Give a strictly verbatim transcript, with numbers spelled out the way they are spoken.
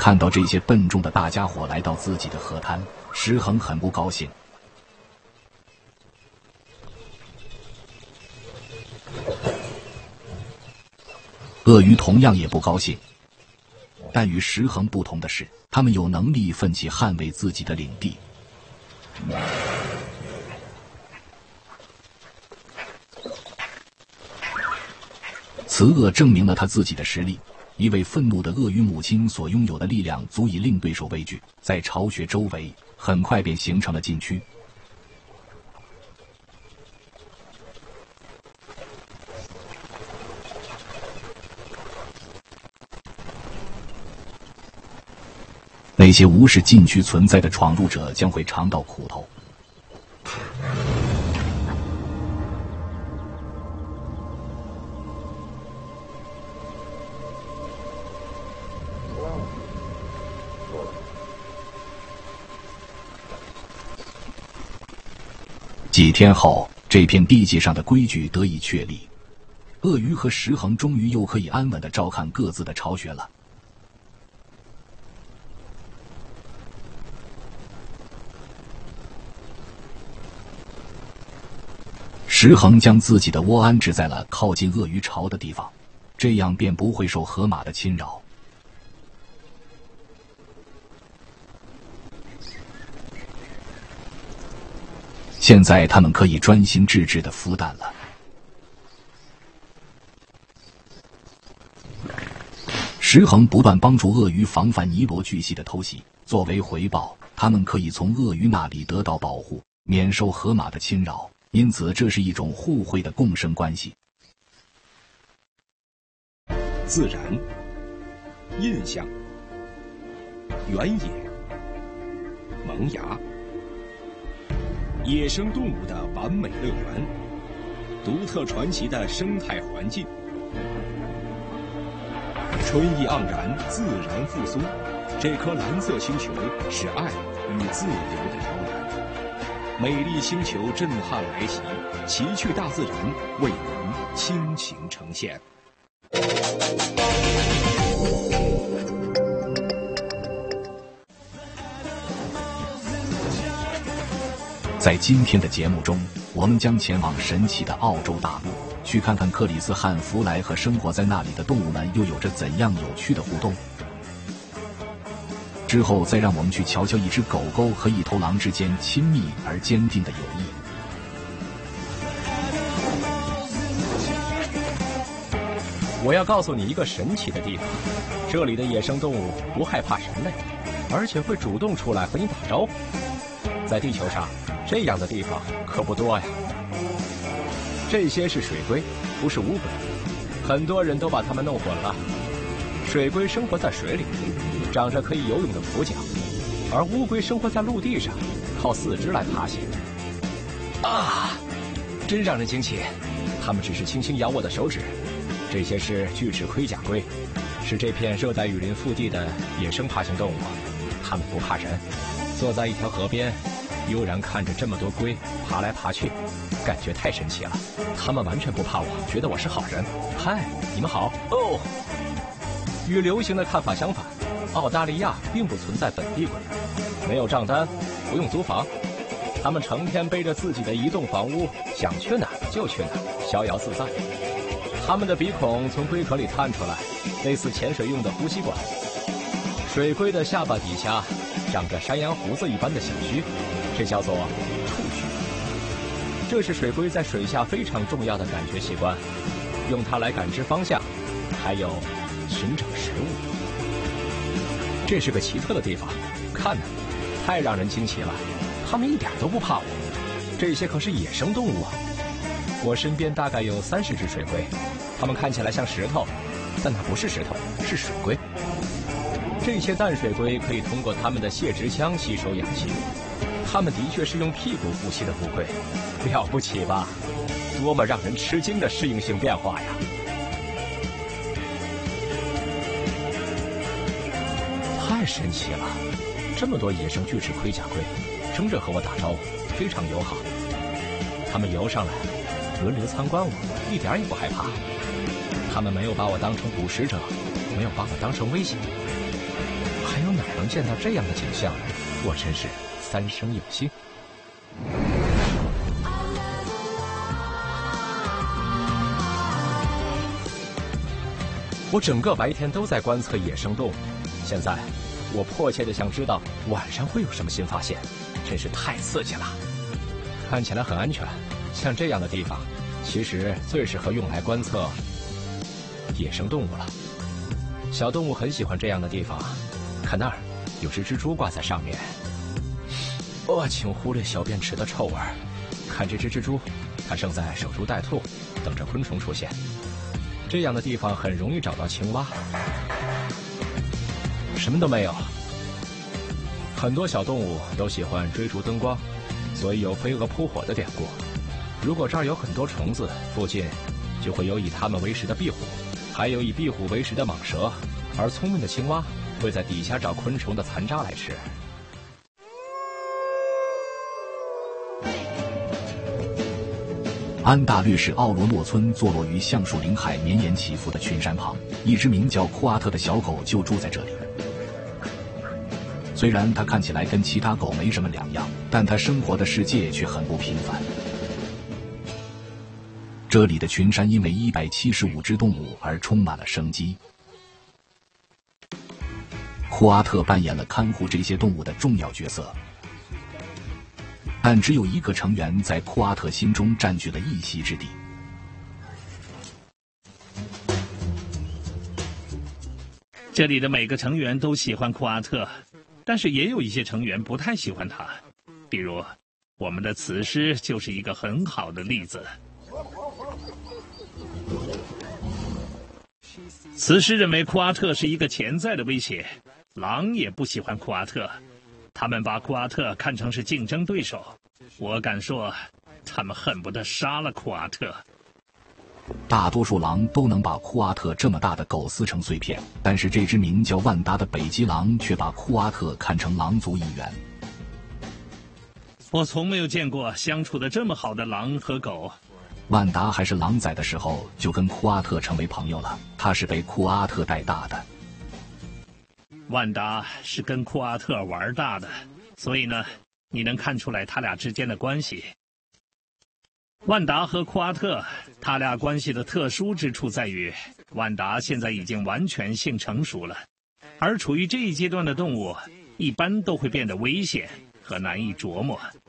看到这些笨重的大家伙来到自己的河滩，石恒很不高兴。鳄鱼同样也不高兴，但与石恒不同的是，他们有能力奋起捍卫自己的领地。雌鳄证明了他自己的实力，一位愤怒的鳄鱼母亲所拥有的力量足以令对手畏惧，在巢穴周围很快便形成了禁区。那些无视禁区存在的闯入者将会尝到苦头。几天后，这片地界上的规矩得以确立，鳄鱼和石恒终于又可以安稳地照看各自的巢穴了。石恒将自己的窝安置在了靠近鳄鱼巢的地方，这样便不会受河马的侵扰。现在他们可以专心致志地孵蛋了。石恒不断帮助鳄鱼防范尼罗巨蜥的偷袭，作为回报，他们可以从鳄鱼那里得到保护，免受河马的侵扰。因此，这是一种互惠的共生关系。 自然、印象、原野、萌芽，野生动物的完美乐园，独特传奇的生态环境，春意盎然，自然复苏。这颗蓝色星球是爱与自由的摇篮。美丽星球震撼来袭，奇趣大自然为您倾情呈现。 在今天的节目中，我们将前往神奇的澳洲大陆，去看看克里斯汉弗莱和生活在那里的动物们又有着怎样有趣的互动。之后再让我们去瞧瞧一只狗狗和一头狼之间亲密而坚定的友谊。 我要告诉你一个神奇的地方，这里的野生动物不害怕人类，而且会主动出来和你打招呼。在地球上，这样的地方可不多呀。这些是水龟，不是乌龟，很多人都把它们弄混了。水龟生活在水里，长着可以游泳的蹼脚，而乌龟生活在陆地上，靠四肢来爬行。啊，真让人惊奇！它们只是轻轻咬我的手指。这些是巨齿盔甲龟，是这片热带雨林腹地的野生爬行动物。它们不怕人，坐在一条河边，悠然看着这么多龟爬来爬去，感觉太神奇了。它们完全不怕我，觉得我是好人。嗨，你们好哦。与流行的看法相反，澳大利亚并不存在本地龟，没有账单，不用租房，他们成天背着自己的移动房屋，想去哪儿就去哪儿，逍遥自在。他们的鼻孔从龟壳里探出来，类似潜水用的呼吸管。水龟的下巴底下长着山羊胡子一般的小须，这叫做触须。这是水龟在水下非常重要的感觉器官，用它来感知方向，还有寻找食物。这是个奇特的地方，看呢，太让人惊奇了。它们一点都不怕我，这些可是野生动物啊！我身边大概有三十只水龟，它们看起来像石头，但它不是石头，是水龟。这些淡水龟可以通过它们的泄殖腔吸收氧气，它们的确是用屁股呼吸的乌龟，了不起吧？多么让人吃惊的适应性变化呀！太神奇了！这么多野生巨齿盔甲龟，争着和我打招呼，非常友好。他们游上来，轮流参观我，一点也不害怕。他们没有把我当成捕食者，没有把我当成威胁。还有友哪能见到这样的景象，我真是三生有幸。我整个白天都在观测野生动物，现在我迫切的想知道晚上会有什么新发现，真是太刺激了。看起来很安全，像这样的地方，其实最适合用来观测野生动物了。小动物很喜欢这样的地方，看那儿有只蜘蛛挂在上面。哦，请忽略小便池的臭味。看这只蜘蛛，它正在守株待兔，等着昆虫出现。这样的地方很容易找到青蛙。什么都没有。很多小动物都喜欢追逐灯光，所以有飞蛾扑火的典故。如果这儿有很多虫子，附近就会有以它们为食的壁虎，还有以壁虎为食的蟒蛇，而聪明的青蛙会在底下找昆虫的残渣来吃。 安大略市奥罗诺村坐落于橡树林海绵延起伏的群山旁，一只名叫库阿特的小狗就住在这里。虽然它看起来跟其他狗没什么两样，但它生活的世界却很不平凡。这里的群山因为一百七十五只动物而充满了生机。库阿特扮演了看护这些动物的重要角色。但只有一个成员在库阿特心中占据了一席之地。 这里的每个成员都喜欢库阿特，但是也有一些成员不太喜欢他，比如我们的雌狮就是一个很好的例子。雌狮认为库阿特是一个潜在的威胁，狼也不喜欢库阿特。他们把库阿特看成是竞争对手，我敢说，他们恨不得杀了库阿特。 大多数狼都能把库阿特这么大的狗撕成碎片，但是这只名叫万达的北极狼却把库阿特看成狼族一员。 我从没有见过相处得这么好的狼和狗。 万达还是狼崽的时候就跟库阿特成为朋友了，他是被库阿特带大的。 万达是跟库阿特玩大的，所以呢，你能看出来他俩之间的关系。万达和库阿特，他俩关系的特殊之处在于，万达现在已经完全性成熟了，而处于这一阶段的动物，一般都会变得危险和难以琢磨。